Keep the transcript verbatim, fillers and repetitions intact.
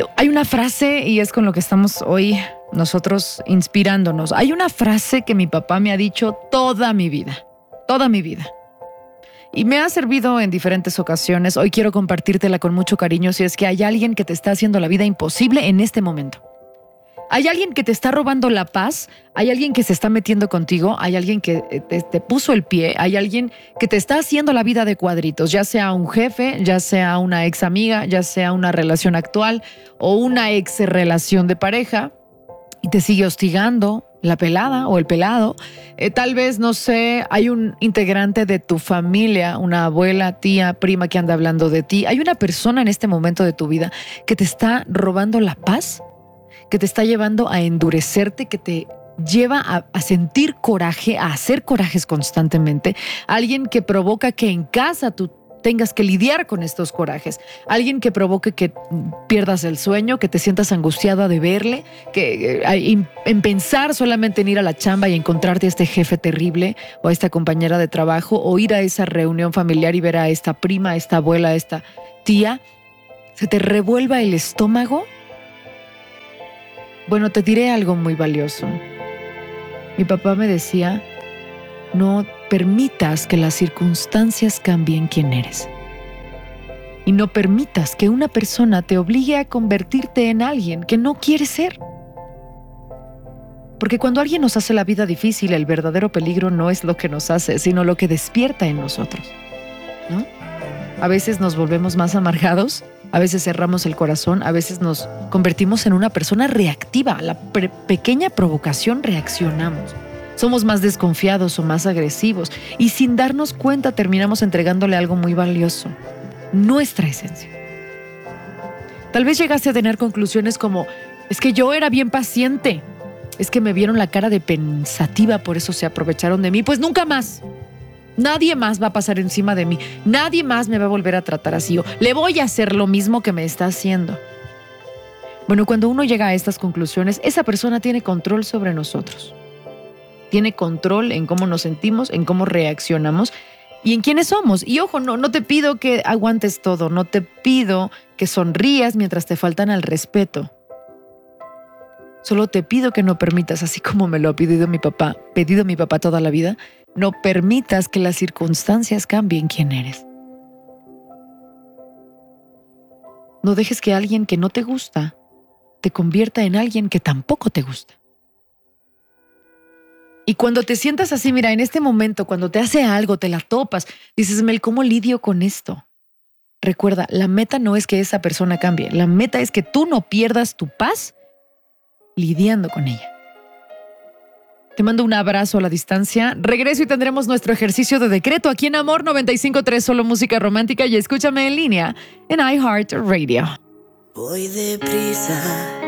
Hay una frase, y es con lo que estamos hoy nosotros inspirándonos. Hay una frase que mi papá me ha dicho toda mi vida, toda mi vida. Y me ha servido en diferentes ocasiones. Hoy quiero compartírtela con mucho cariño si es que hay alguien que te está haciendo la vida imposible en este momento. Hay alguien que te está robando la paz, hay alguien que se está metiendo contigo, hay alguien que te, te puso el pie, hay alguien que te está haciendo la vida de cuadritos, ya sea un jefe, ya sea una ex amiga, ya sea una relación actual o una ex relación de pareja, y te sigue hostigando la pelada o el pelado. Eh, tal vez, no sé, hay un integrante de tu familia, una abuela, tía, prima que anda hablando de ti. Hay una persona en este momento de tu vida que te está robando la paz, que te está llevando a endurecerte, que te lleva a, a sentir coraje, a hacer corajes constantemente. Alguien que provoca que en casa tú tengas que lidiar con estos corajes. Alguien que provoque que pierdas el sueño, que te sientas angustiado de verle, que eh, en pensar solamente en ir a la chamba y encontrarte a este jefe terrible o a esta compañera de trabajo, o ir a esa reunión familiar y ver a esta prima, a esta abuela, a esta tía, se te revuelva el estómago. Bueno, te diré algo muy valioso. Mi papá me decía, no permitas que las circunstancias cambien quién eres. Y no permitas que una persona te obligue a convertirte en alguien que no quieres ser. Porque cuando alguien nos hace la vida difícil, el verdadero peligro no es lo que nos hace, sino lo que despierta en nosotros, ¿no? A veces nos volvemos más amargados, a veces cerramos el corazón, a veces nos convertimos en una persona reactiva. A la pre- pequeña provocación reaccionamos. Somos más desconfiados o más agresivos y sin darnos cuenta terminamos entregándole algo muy valioso, nuestra esencia. Tal vez llegaste a tener conclusiones como, es que yo era bien paciente, es que me vieron la cara de pensativa, por eso se aprovecharon de mí. Pues nunca más. Nadie más va a pasar encima de mí. Nadie más me va a volver a tratar así. O le voy a hacer lo mismo que me está haciendo. Bueno, cuando uno llega a estas conclusiones, esa persona tiene control sobre nosotros. Tiene control en cómo nos sentimos, en cómo reaccionamos y en quiénes somos. Y ojo, no, no te pido que aguantes todo. No te pido que sonrías mientras te faltan al respeto. Solo te pido que no permitas, así como me lo ha pedido mi papá, pedido mi papá toda la vida, no permitas que las circunstancias cambien quién eres. No dejes que alguien que no te gusta te convierta en alguien que tampoco te gusta. Y cuando te sientas así, mira, en este momento, cuando te hace algo, te la topas, dices, Mel, ¿cómo lidio con esto? Recuerda, la meta no es que esa persona cambie, la meta es que tú no pierdas tu paz lidiando con ella. Te mando un abrazo a la distancia. Regreso y tendremos nuestro ejercicio de decreto aquí en Amor noventa y cinco punto tres, solo música romántica, y escúchame en línea en iHeartRadio. Voy deprisa